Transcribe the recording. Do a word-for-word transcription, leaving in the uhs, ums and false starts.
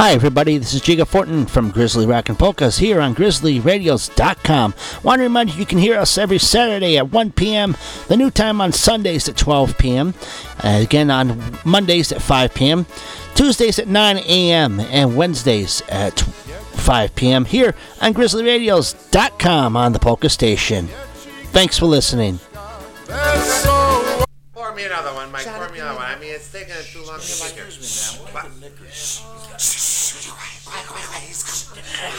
Hi everybody, this is Jiga Fortin from Grizzly Rockin' Polkas here on grizzly radios dot com. Want to remind you you can hear us every Saturday at one p.m., the new time on Sundays at twelve p.m., uh, again on Mondays at five p.m., Tuesdays at nine a.m., and Wednesdays at five p.m. here on grizzly radios dot com on the Polka Station. Thanks for listening. Pour me another one, Mike. Pour me another one. I mean, it's taking too long to get here.